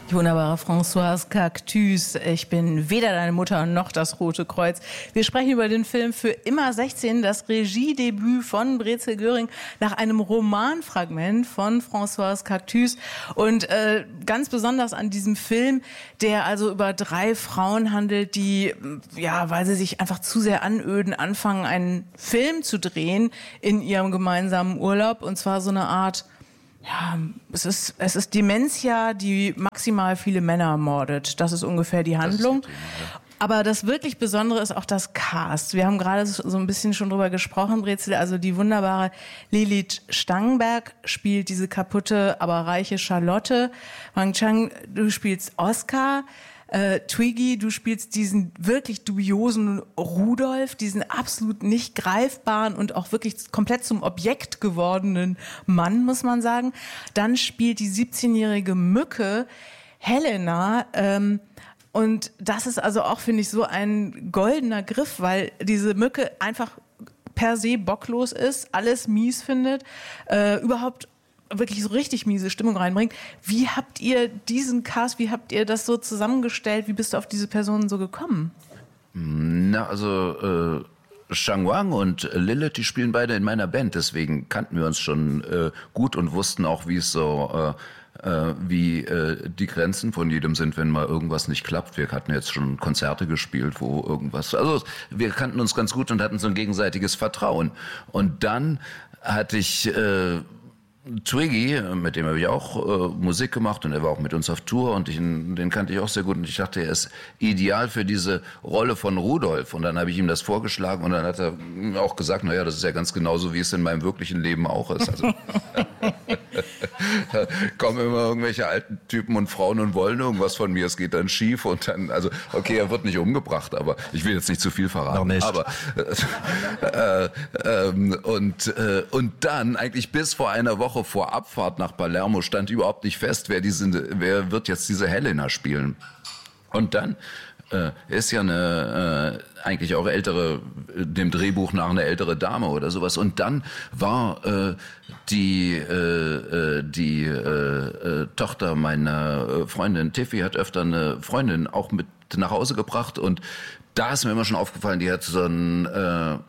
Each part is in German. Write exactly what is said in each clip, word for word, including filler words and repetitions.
Die wunderbare Françoise Cactus. Ich bin weder deine Mutter noch das Rote Kreuz. Wir sprechen über den Film Für immer sechzehn, das Regiedebüt von Brezel Göring nach einem Romanfragment von Françoise Cactus. Und äh, ganz besonders an diesem Film, der also über drei Frauen handelt, die, ja, weil sie sich einfach zu sehr anöden, anfangen, einen Film zu drehen in ihrem gemeinsamen Urlaub. Und zwar so eine Art... Ja, es ist, es ist Dementia, die maximal viele Männer mordet. Das ist ungefähr die Handlung. Das ist die Thema, ja. Aber das wirklich Besondere ist auch das Cast. Wir haben gerade so ein bisschen schon drüber gesprochen, Brezel. Also die wunderbare Lilith Stangenberg spielt diese kaputte, aber reiche Charlotte. Wang Chang, du spielst Oscar. Äh, Twiggy, du spielst diesen wirklich dubiosen Rudolf, diesen absolut nicht greifbaren und auch wirklich komplett zum Objekt gewordenen Mann, muss man sagen. Dann spielt die siebzehnjährige Mücke Helena, ähm, und das ist also auch, finde ich, so ein goldener Griff, weil diese Mücke einfach per se bocklos ist, alles mies findet, äh, überhaupt wirklich so richtig miese Stimmung reinbringt. Wie habt ihr diesen Cast, wie habt ihr das so zusammengestellt? Wie bist du auf diese Personen so gekommen? Na, also äh, Shang Wang und Lilith, die spielen beide in meiner Band, deswegen kannten wir uns schon äh, gut und wussten auch, wie es so äh, äh, wie äh, die Grenzen von jedem sind, wenn mal irgendwas nicht klappt. Wir hatten jetzt schon Konzerte gespielt, wo irgendwas, also wir kannten uns ganz gut und hatten so ein gegenseitiges Vertrauen. Und dann hatte ich äh, Twiggy, mit dem habe ich auch äh, Musik gemacht und er war auch mit uns auf Tour und ich, den kannte ich auch sehr gut und ich dachte, er ist ideal für diese Rolle von Rudolf und dann habe ich ihm das vorgeschlagen und dann hat er auch gesagt, naja, das ist ja ganz genauso, wie es in meinem wirklichen Leben auch ist. Also da kommen immer irgendwelche alten Typen und Frauen und wollen irgendwas von mir, es geht dann schief und dann, also okay, er wird nicht umgebracht, aber ich will jetzt nicht zu viel verraten. Noch nicht. Aber äh, äh, und, äh, und dann eigentlich bis vor einer Woche vor Abfahrt nach Palermo stand überhaupt nicht fest, wer diese, wer wird jetzt diese Helena spielen. Und dann äh, ist ja eine äh, eigentlich auch ältere, dem Drehbuch nach eine ältere Dame oder sowas. Und dann war äh, die äh, die äh, äh, Tochter meiner Freundin Tiffy hat öfter eine Freundin auch mit nach Hause gebracht und da ist mir immer schon aufgefallen, die hat so ein äh,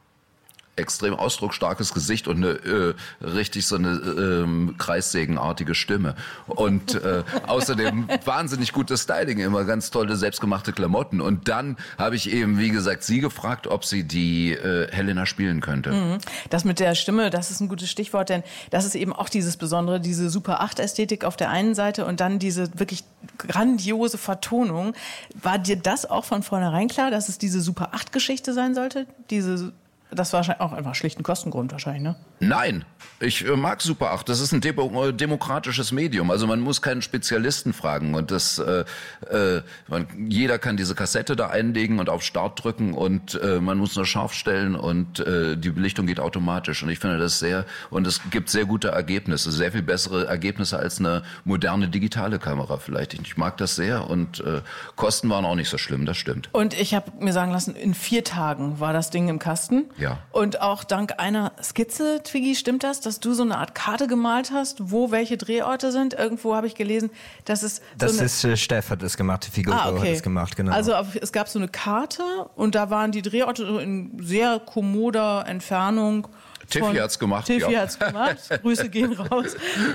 extrem ausdrucksstarkes Gesicht und eine äh, richtig so eine ähm, kreissägenartige Stimme und äh, außerdem wahnsinnig gutes Styling, immer ganz tolle selbstgemachte Klamotten und dann habe ich eben, wie gesagt, sie gefragt, ob sie die äh, Helena spielen könnte. Das mit der Stimme, das ist ein gutes Stichwort, denn das ist eben auch dieses Besondere, diese Super acht Ästhetik auf der einen Seite und dann diese wirklich grandiose Vertonung. War dir das auch von vornherein klar, dass es diese Super acht Geschichte sein sollte? Diese Das war wahrscheinlich auch einfach schlicht ein Kostengrund wahrscheinlich, ne? Nein, ich äh, mag Super acht. Das ist ein de- demokratisches Medium. Also man muss keinen Spezialisten fragen. Und das, äh, äh, man, jeder kann diese Kassette da einlegen und auf Start drücken und äh, man muss nur scharf stellen und äh, die Belichtung geht automatisch. Und ich finde das sehr, und es gibt sehr gute Ergebnisse, sehr viel bessere Ergebnisse als eine moderne digitale Kamera vielleicht. Ich, ich mag das sehr und äh, Kosten waren auch nicht so schlimm, das stimmt. Und ich habe mir sagen lassen, in vier Tagen war das Ding im Kasten. Ja. Und auch dank einer Skizze, Twiggy, stimmt das, dass du so eine Art Karte gemalt hast, wo welche Drehorte sind? Irgendwo habe ich gelesen, dass es... Das so eine ist, äh, Steff hat das gemacht, die Figur ah, okay. hat das gemacht, genau. Also es gab so eine Karte und da waren die Drehorte so in sehr kommoder Entfernung. Tiffy hat's gemacht. Tiffy ja. hat's gemacht. Grüße gehen raus.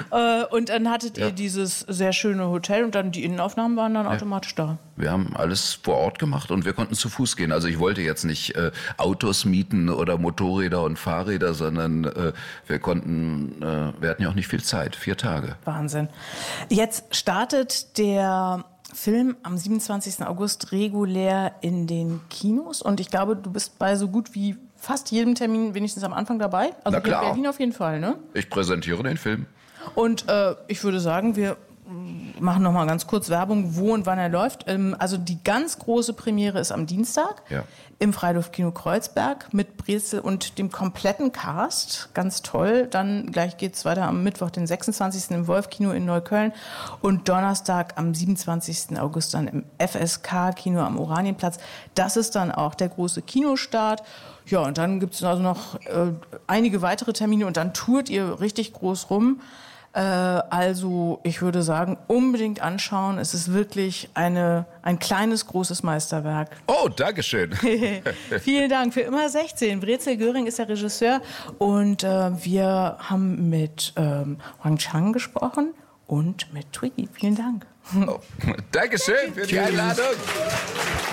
Und dann hattet ihr ja. dieses sehr schöne Hotel und dann die Innenaufnahmen waren dann ja. automatisch da. Wir haben alles vor Ort gemacht und wir konnten zu Fuß gehen. Also ich wollte jetzt nicht äh, Autos mieten oder Motorräder und Fahrräder, sondern äh, wir konnten, äh, wir hatten ja auch nicht viel Zeit, vier Tage. Wahnsinn. Jetzt startet der Film am siebenundzwanzigsten August regulär in den Kinos und ich glaube, du bist bei so gut wie fast jedem Termin wenigstens am Anfang dabei. Also Na klar. in Berlin auf jeden Fall, ne? Ich präsentiere den Film. Und äh, ich würde sagen, wir machen noch mal ganz kurz Werbung, wo und wann er läuft. Ähm, also die ganz große Premiere ist am Dienstag ja. im Freiluftkino Kreuzberg mit Brezel und dem kompletten Cast. Ganz toll. Dann gleich geht's weiter am Mittwoch, den sechsundzwanzigsten im Wolfkino in Neukölln und Donnerstag am siebenundzwanzigsten August dann im F S K-Kino am Oranienplatz. Das ist dann auch der große Kinostart. Ja, und dann gibt's also noch äh, einige weitere Termine und dann tourt ihr richtig groß rum. Äh, also ich würde sagen, unbedingt anschauen. Es ist wirklich eine, ein kleines, großes Meisterwerk. Oh, Dankeschön. Vielen Dank. Für immer sechzehn. Brezel Göring ist der Regisseur und äh, wir haben mit ähm, Huang Chang gesprochen und mit Twiggy. Vielen Dank. Oh, Dankeschön für die Einladung.